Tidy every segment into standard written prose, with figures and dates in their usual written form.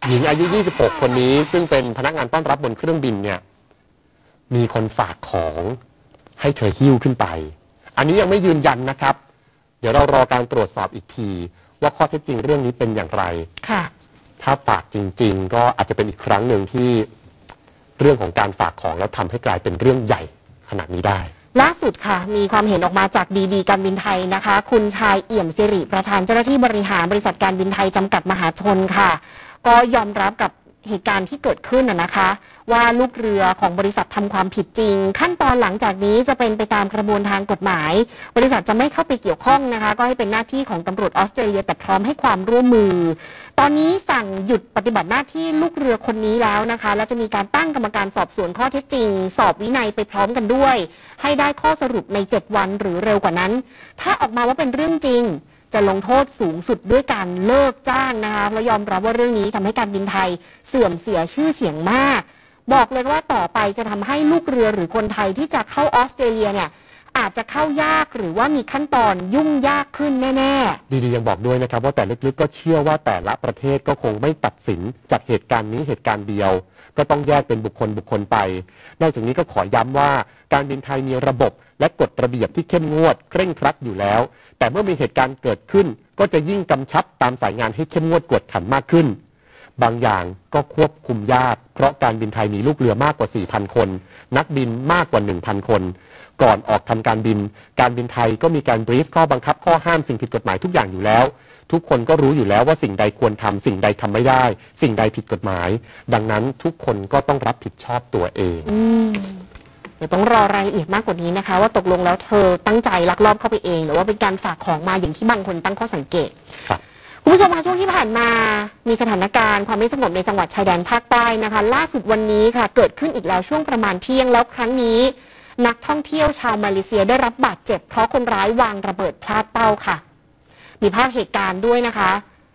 หญิงอายุ 26 คนนี้ซึ่งเป็นพนักงานต้อนรับบนเครื่องบินเนี่ยมีคนฝากของให้เธอหิ้วขึ้นไปอันนี้ยังไม่ยืนยันนะครับเดี๋ยวเรารอการตรวจสอบอีกทีว่าข้อเท็จจริงเรื่องนี้เป็นอย่างไรค่ะถ้าฝากจริงๆก็อาจจะเป็นอีกครั้งหนึ่งที่เรื่องของการฝากของแล้วทำให้กลายเป็นเรื่องใหญ่ขนาดนี้ได้ล่าสุดค่ะมีความเห็นออกมาจากดีการบินไทยนะคะคุณชายเอี่ยมสิริประธานเจ้าหน้าที่บริหารบริษัทการบินไทยจำกัดมหาชนค่ะก็ยอมรับกับเหตุการณ์ที่เกิดขึ้นนะคะว่าลูกเรือของบริษัททำความผิดจริงขั้นตอนหลังจากนี้จะเป็นไปตามกระบวนทางกฎหมายบริษัทจะไม่เข้าไปเกี่ยวข้องนะคะก็ให้เป็นหน้าที่ของตำรวจออสเตรเลียแต่พร้อมให้ความร่วมมือตอนนี้สั่งหยุดปฏิบัติหน้าที่ลูกเรือคนนี้แล้วนะคะและจะมีการตั้งกรรมการสอบสวนข้อเท็จจริงสอบวินัยไปพร้อมกันด้วยให้ได้ข้อสรุปใน7วันหรือเร็วกว่านั้นถ้าออกมาว่าเป็นเรื่องจริงจะลงโทษสูงสุดด้วยการเลิกจ้างนะคะและยอมรับว่าเรื่องนี้ทำให้การบินไทยเสื่อมเสียชื่อเสียงมากบอกเลยว่าต่อไปจะทำให้ลูกเรือหรือคนไทยที่จะเข้าออสเตรเลียเนี่ยอาจจะเข้ายากหรือว่ามีขั้นตอนยุ่งยากขึ้นแน่ๆดียังบอกด้วยนะครับว่าแต่ลึกๆก็เชื่อว่าแต่ละประเทศก็คงไม่ตัดสินจากเหตุการณ์นี้เหตุการณ์เดียวก็ต้องแยกเป็นบุคคลไปนอกจากนี้ก็ขอย้ำว่าการบินไทยมีระบบและกฎระเบียบที่เข้มงวดเคร่งครัดอยู่แล้วแต่เมื่อมีเหตุการณ์เกิดขึ้นก็จะยิ่งกำชับตามสายงานให้เข้มงวดกวดขันมากขึ้นบางอย่างก็ควบคุมยากเพราะการบินไทยมีลูกเรือมากกว่า 4,000 คนนักบินมากกว่า 1,000 คนก่อนออกทำการบินไทยก็มีการบรีฟข้อบังคับข้อห้ามสิ่งผิดกฎหมายทุกอย่างอยู่แล้วทุกคนก็รู้อยู่แล้วว่าสิ่งใดควรทำสิ่งใดทำไม่ได้สิ่งใดผิดกฎหมายดังนั้นทุกคนก็ต้องรับผิดชอบตัวเองเดี๋ยวต้องรอรายละเอียดมากกว่านี้นะคะว่าตกลงแล้วเธอตั้งใจลักลอบเข้าไปเองหรือว่าเป็นการฝากของมาอย่างที่บางคนตั้งข้อสังเกตคุณผู้ชมมาช่วงที่ผ่านมามีสถานการณ์ความไม่สงบในจังหวัดชายแดนภาคใต้นะคะล่าสุดวันนี้ค่ะเกิดขึ้นอีกแล้วช่วงประมาณเที่ยงแล้วครั้งนี้นักท่องเที่ยวชาวมาเลเซียได้รับบาดเจ็บเพราะคนร้ายวางระเบิดพลาดเป้าค่ะมีภาพเหตุการณ์ด้วยนะคะ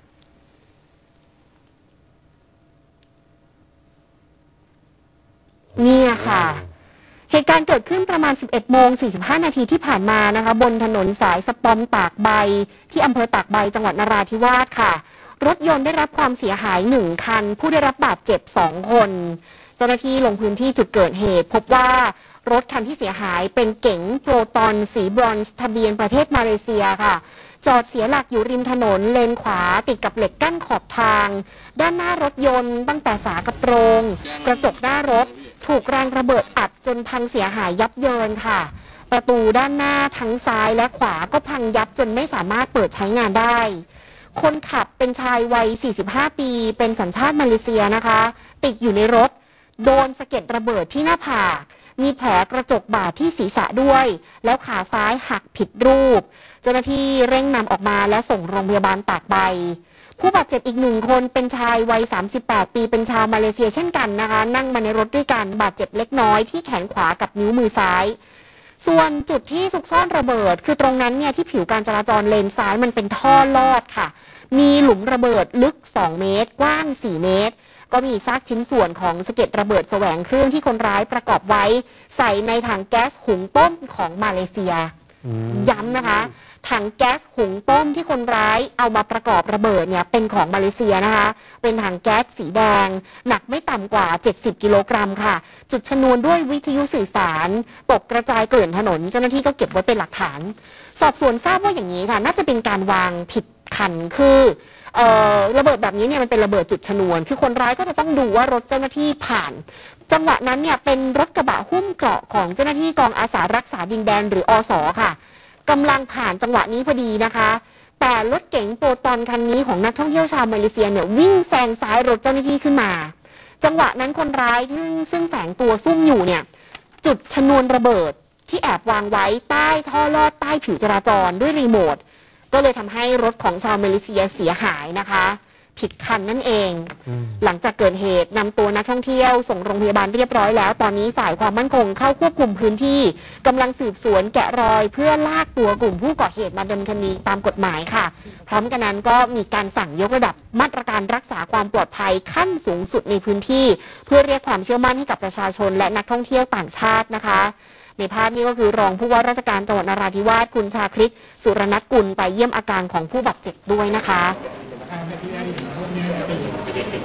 นี่ค่ะเหตุการณ์เกิดขึ้นประมาณ 11:45 นาทีที่ผ่านมานะคะบนถนนสายสปอมตากใบที่อำเภอตากใบจังหวัดนราธิวาสค่ะรถยนต์ได้รับความเสียหาย1คันผู้ได้รับบาดเจ็บ2คนเจ้าหน้าที่ลงพื้นที่จุดเกิดเหตุพบว่ารถคันที่เสียหายเป็นเก๋งโปรตอนสีบรอนซ์ทะเบียนประเทศมาเลเซียค่ะจอดเสียหลักอยู่ริมถนนเลนขวาติดกับเหล็กกั้นขอบทางด้านหน้ารถยนต์ตั้งแต่ฝากระโปรงกระจกหน้ารถถูกแรงระเบิดอัดจนพังเสียหายยับเยินค่ะประตูด้านหน้าทั้งซ้ายและขวาก็พังยับจนไม่สามารถเปิดใช้งานได้คนขับเป็นชายวัย 45 ปีเป็นสัญชาติมาเลเซียนะคะติดอยู่ในรถโดนสะเก็ดระเบิดที่หน้าผากมีแผลกระจกบาดที่ศีรษะด้วยแล้วขาซ้ายหักผิดรูปเจ้าหน้าที่เร่งนำออกมาและส่งโรงพยาบาลตากใบผู้บาดเจ็บอีก1คนเป็นชายวัย 38 ปีเป็นชาวมาเลเซียเช่นกันนะคะนั่งมาในรถด้วยกันบาดเจ็บเล็กน้อยที่แขนขวากับนิ้วมือซ้ายส่วนจุดที่ซุกซ่อนระเบิดคือตรงนั้นเนี่ยที่ผิวการจราจรเลนซ้ายมันเป็นท่อลอดค่ะมีหลุมระเบิดลึก2 เมตรกว้าง4 เมตรก็มีซากชิ้นส่วนของสะเก็ดระเบิดแสวงเครื่องที่คนร้ายประกอบไว้ใส่ในถังแก๊สหุงต้มของมาเลเซียย้ำนะคะถังแก๊สหุงต้มที่คนร้ายเอามาประกอบระเบิดเนี่ยเป็นของมาเลเซียนะคะเป็นถังแก๊สสีแดงหนักไม่ต่ำกว่า70 กิโลกรัมค่ะจุดชนวนด้วยวิทยุสื่อสารตกกระจายเกลื่อนถนนเจ้าหน้าที่ก็เก็บไว้เป็นหลักฐานสอบสวนทราบว่าอย่างนี้ค่ะน่าจะเป็นการวางผิดคันคือระเบิดแบบนี้เนี่ยมันเป็นระเบิดจุดชนวนคือคนร้ายก็จะต้องดูว่ารถเจ้าหน้าที่ผ่านจังหวะนั้นเนี่ยเป็นรถกระบะหุ้มเกราะของเจ้าหน้าที่กองอาสารักษาดินแดนหรืออส.ค่ะกำลังผ่านจังหวะนี้พอดีนะคะแต่รถเก๋งโปรตอนคันนี้ของนักท่องเที่ยวชาวมาเลเซียเนี่ยวิ่งแซงซ้ายรถเจ้าหน้าที่ขึ้นมาจังหวะนั้นคนร้ายซึ่งแฝงตัวซุ่มอยู่เนี่ยจุดชนวนระเบิดที่แอบวางไว้ใต้ท่อลอดใต้ผิวจราจรด้วยรีโมทก็เลยทำให้รถของชาวมาเลเซียเสียหายนะคะผิดคันนั่นเองหลังจากเกิดเหตุนำตัวนักท่องเที่ยวส่งโรงพยาบาลเรียบร้อยแล้วตอนนี้ฝ่ายความมั่นคงเข้าควบคุมพื้นที่กำลังสืบสวนแกะรอยเพื่อลากตัวกลุ่มผู้ก่อเหตุมาดำเนินคดีตามกฎหมายค่ะพร้อมกันนั้นก็มีการสั่งยกระดับมาตรการรักษาความปลอดภัยขั้นสูงสุดในพื้นที่เพื่อเรียกความเชื่อมั่นให้กับประชาชนและนักท่องเที่ยวต่างชาตินะคะในภาพนี้ก็คือรองผู้ว่าราชการจังหวัดนราธิวาสคุณชาคริตสุรนัทกุลไปเยี่ยมอาการของผู้บาดเจ็บด้วยนะคะ